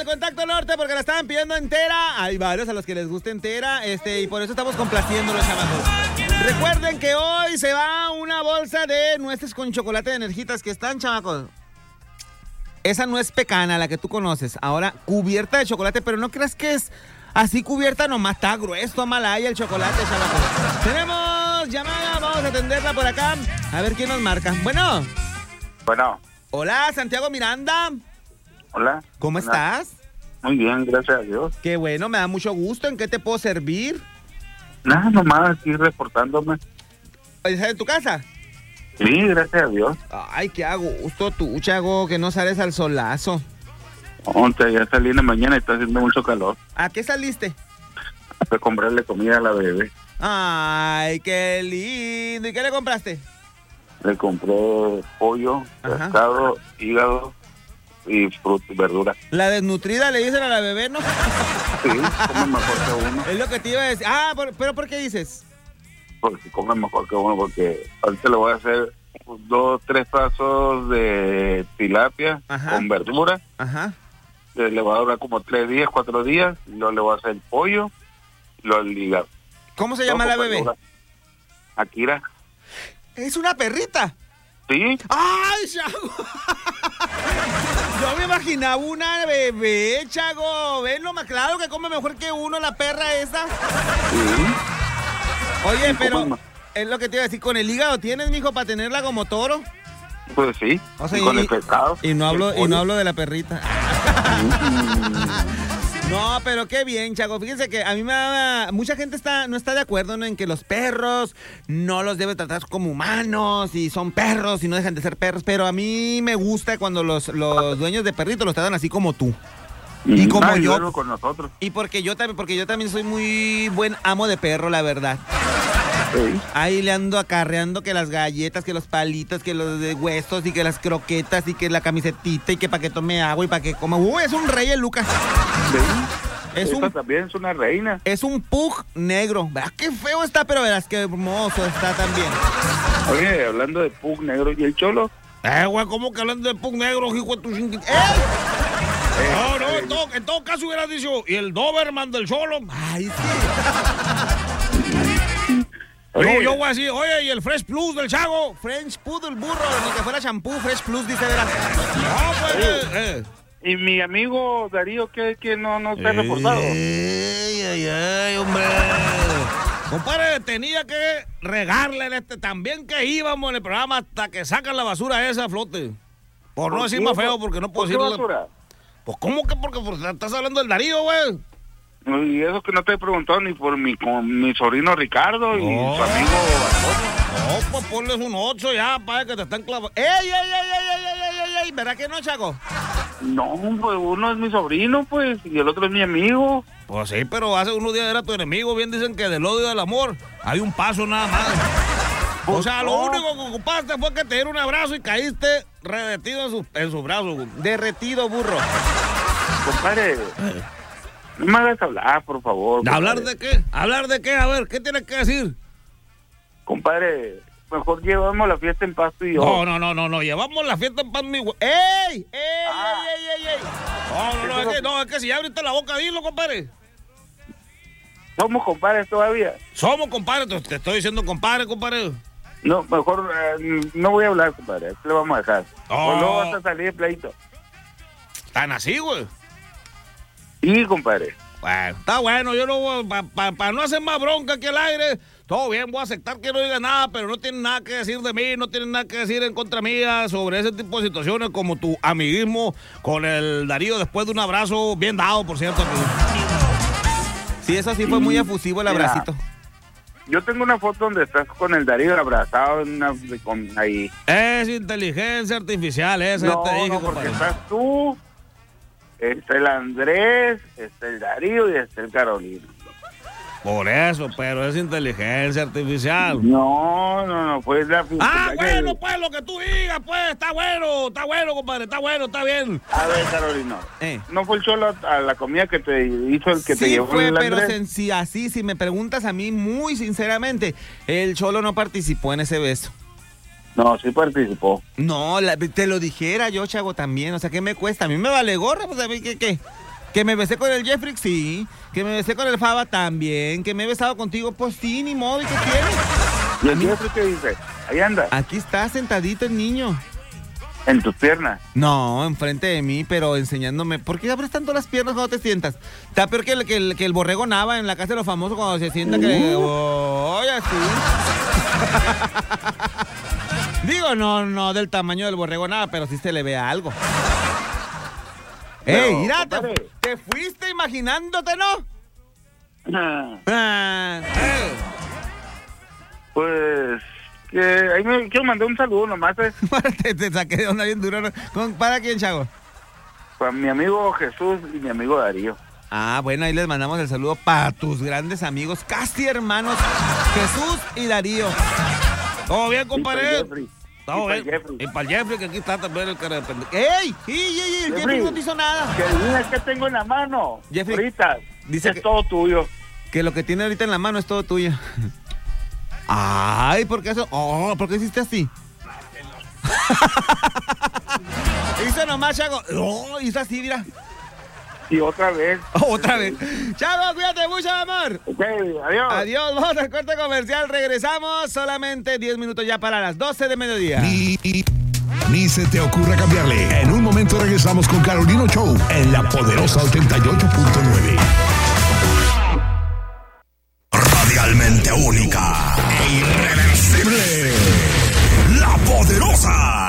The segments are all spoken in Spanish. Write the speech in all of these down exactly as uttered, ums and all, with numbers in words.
el Contacto Norte porque la estaban pidiendo entera. Hay varios a los que les gusta entera, este, y por eso estamos complaciéndolos, chamacos. Recuerden que hoy se va una bolsa de nueces con chocolate de Energitas que están, chamacos. Esa no es pecana, la que tú conoces. Ahora, cubierta de chocolate, pero no creas que es así cubierta, nomás está grueso, malaya el chocolate, chamacos. Tenemos llamada, vamos a atenderla por acá. A ver quién nos marca. Bueno. Bueno. Hola, Santiago Miranda. Hola. ¿Cómo Hola. estás? Muy bien, gracias a Dios. Qué bueno, me da mucho gusto. ¿En qué te puedo servir? Nada, nomás aquí reportándome. ¿Estás en tu casa? Sí, gracias a Dios. Ay, qué a gusto tú, Chago, que no sales al solazo. Once, ya salí en la mañana y está haciendo mucho calor. ¿A qué saliste? Para comprarle comida a la bebé. Ay, qué lindo. ¿Y qué le compraste? Le compré pollo, Ajá. pescado, hígado y fruta y verdura. La desnutrida le dicen a la bebé, ¿no? Sí, come mejor que uno. Es lo que te iba a decir. Ah, por- pero ¿por qué dices? Porque come mejor que uno, porque ahorita le voy a hacer dos, tres pedazos de tilapia Ajá. con verdura. Ajá. Le le va a durar como tres días, cuatro días. Y luego le voy a hacer el pollo y luego el hígado. ¿Cómo se llama Todo la con bebé? verdura. Akira. Es una perrita. Sí, ¡Ay, Chago! Yo me imaginaba una bebé, Chago. ¿Ves lo más claro que come mejor que uno la perra esa? sí. Oye, Sí, pero come. es lo que te iba a decir. ¿Con el hígado tienes, mijo, para tenerla como toro? Pues sí. O sea, y con y- el pescado. Y no hablo, el y no pollo. hablo de la perrita. No, pero qué bien, Chago. Fíjense que a mí me da... Mucha gente está, no está de acuerdo, ¿no?, en que los perros no los debe tratar como humanos y son perros y no dejan de ser perros. Pero a mí me gusta cuando los, los dueños de perritos los tratan así como tú. Y como Ah, yo. luego con nosotros. Y porque yo también, porque yo también soy muy buen amo de perro, la verdad. Sí. Ahí le ando acarreando que las galletas, que los palitos, que los de huesos y que las croquetas y que la camisetita y que para que tome agua y para que coma. Uy, es un rey el Lucas. Sí. Es Esta un, también es una reina. es un pug negro. ¿Verdad qué feo está? Pero verás qué hermoso está también. Oye, hablando de pug negro y el cholo. Eh, güey, ¿cómo que hablando de pug negro, hijo de tu chingue- ¡Eh! No, no, en todo, en todo caso hubieras dicho, y el Doberman del Cholo. Ay, sí. Oye. No, yo voy a decir, oye, y el Fresh Plus del Chago. French Pud del burro, ni que fuera champú, Fresh Plus, dice, verás. No, pues, eh, eh. Y mi amigo Darío, que, que no, no se ha reportado. Ay, ay, ay, hombre. Compadre, tenía que regarle en este también que íbamos en el programa hasta que sacan la basura esa a flote. Por no ¿Por decir qué? más feo, porque no puedo ¿Por qué decirlo. basura? Pues, ¿cómo que? Porque pues, estás hablando del Darío, güey. Y eso que no te he preguntado ni por mi, con mi sobrino Ricardo y No. su amigo Antonio. No, pues ponles un ocho ya, para que te están clavando. ¡Ey, ey, ey, ey, ey, ey, ey, ey! ¿Verdad que no, Chaco? No, pues uno es mi sobrino, pues, y el otro es mi amigo. Pues sí, pero hace unos días era tu enemigo. Bien dicen que del odio y del amor hay un paso nada más. O Pues sea, lo no. único que ocupaste fue que te diera un abrazo y caíste derretido en su, en su brazo. güey. Derretido, burro. Compadre, no me hagas hablar, por favor. ¿Hablar compadre. de qué? ¿Hablar de qué? A ver, ¿qué tienes que decir? Compadre, mejor llevamos la fiesta en paz tú y yo. No, no, no, no, no. Llevamos la fiesta en paz, mi güey. ¡Ey! ¡Ey, Ah. ey, ey, ey, ey! No, no, no, es que, no, es que si ya abriste la boca, dilo, compadre. Somos compadres todavía. Somos compadres, te, te estoy diciendo compadre, compadre. No, mejor eh, no voy a hablar, compadre. Esto lo vamos a dejar. Oh. O luego vas a salir de pleito. Tan así, güey. Sí, compadre. Bueno, está bueno, yo no voy, para pa, pa no hacer más bronca aquí al aire, todo bien, voy a aceptar que no diga nada, pero no tienen nada que decir de mí, no tienen nada que decir en contra mía sobre ese tipo de situaciones como tu amiguismo con el Darío después de un abrazo bien dado, por cierto. Sí, eso sí fue muy efusivo el Mira. abracito. Yo tengo una foto donde estás con el Darío abrazado en una, con ahí. Es inteligencia artificial, esa No, ya te dije, no, porque compadre. estás tú, está el Andrés, está el Darío y está el Carolina. Por eso, pero es inteligencia artificial. No, no, no, pues la... Ah, la- bueno, pues lo que tú digas, pues, está bueno, está bueno, compadre, está bueno, está bien. A ver, Carolina, Eh. ¿no fue el Cholo a la comida que te hizo el que te Sí llevó fue, el pero Andrés? sen- si así, si me preguntas a mí muy sinceramente, el Cholo no participó en ese beso. No, sí participó. No, la- te lo dijera yo, Chago, también. O sea, ¿qué me cuesta? A mí me vale gorra, pues a mí, ¿qué, qué? Que me besé con el Jeffrey, sí. Que me besé con el Faba, también. Que me he besado contigo, pues sí, ni modo. ¿Y qué tienes? ¿Y el Jeffrey qué dice? Ahí anda. Aquí está sentadito el niño. ¿En tus piernas? No, enfrente de mí, pero enseñándome. ¿Por qué abres tanto las piernas cuando te sientas? Está peor que el, que el, que el borrego Nava en la casa de los famosos cuando se sienta que... ¡Oye, así! Digo, no, no del tamaño del borrego Nava, pero sí se le ve algo. ¡Ey, mira! Te, te fuiste imaginándote, ¿no? Ah, Ah, eh. pues... que ahí me quiero mandar un saludo nomás. ¿eh? te, te saqué de onda bien duro, ¿no? ¿Con, ¿Para quién, Chago? Para mi amigo Jesús y mi amigo Darío. Ah, bueno, ahí les mandamos el saludo para tus grandes amigos, casi hermanos, Jesús y Darío. ¿Todo bien, compadre? Todo bien. Y para el Jeffrey, que aquí está también el cara de pendejo. ¡Ey! ¡Ey, ey, ey! El Jeffrey no te hizo nada. Que el que tengo en la mano. Jeffrey, ahorita. Dice es que, todo tuyo. Que lo que tiene ahorita en la mano es todo tuyo. Ay, ¿por qué eso? Oh, ¿por qué hiciste así? Hizo nomás, Chago. Oh, hizo así, mira. Y otra vez. Oh, otra vez. Chago, cuídate mucho, amor. Ok, adiós. Adiós, vamos al corte comercial. Regresamos. Solamente diez minutos ya para las doce de mediodía. Ni, ni se te ocurra cambiarle. En un momento regresamos con Carolino Show en La Poderosa ochenta y ocho punto nueve. Radialmente única e irreversible. La Poderosa.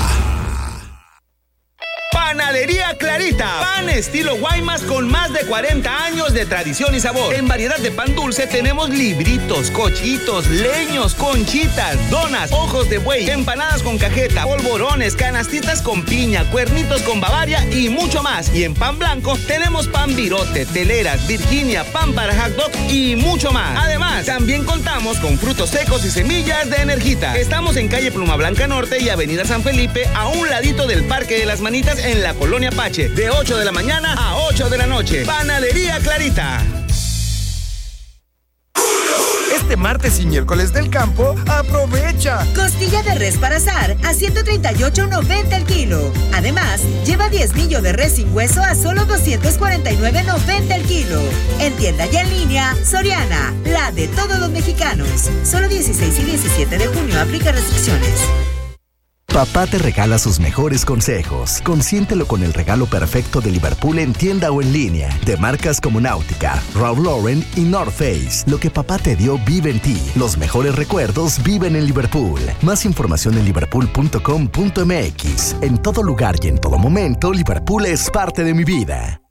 Panadería Clarita. Pan estilo Guaymas con más de cuarenta años de tradición y sabor. En variedad de pan dulce tenemos libritos, cochitos, leños, conchitas, donas, ojos de buey, empanadas con cajeta, polvorones, canastitas con piña, cuernitos con Bavaria y mucho más. Y en pan blanco tenemos pan virote, teleras, Virginia, pan para hot dog y mucho más. Además, también contamos con frutos secos y semillas de Energita. Estamos en calle Pluma Blanca Norte y avenida San Felipe, a un ladito del Parque de las Manitas en la Colonia Pache, de ocho de la mañana a ocho de la noche. Panadería Clarita. Este martes y miércoles del campo, aprovecha. Costilla de res para asar a ciento treinta y ocho noventa el kilo. Además, lleva diezmillo de res sin hueso a solo doscientos cuarenta y nueve noventa el kilo. En tienda y en línea, Soriana, la de todos los mexicanos. Solo dieciséis y diecisiete de junio, aplica restricciones. Papá te regala sus mejores consejos. Consiéntelo con el regalo perfecto de Liverpool en tienda o en línea. De marcas como Náutica, Ralph Lauren y North Face. Lo que papá te dio vive en ti. Los mejores recuerdos viven en Liverpool. Más información en liverpool punto com punto m x. En todo lugar y en todo momento, Liverpool es parte de mi vida.